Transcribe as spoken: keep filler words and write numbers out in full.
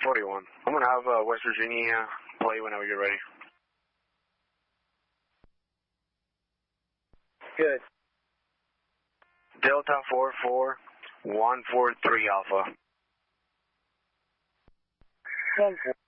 forty-one. I'm going to have uh, West Virginia play whenever you're ready. Good. Delta four four one four three Alpha. One four.